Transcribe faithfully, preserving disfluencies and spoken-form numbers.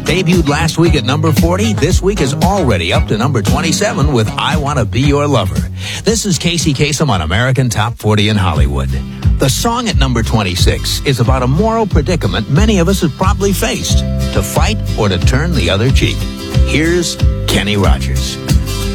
Debuted last week at number forty, this week is already up to number twenty-seven with I Wanna Be Your Lover. This is Casey Kasem on American Top forty in Hollywood. The song at number twenty-six is about a moral predicament many of us have probably faced, to fight or to turn the other cheek. Here's Kenny Rogers.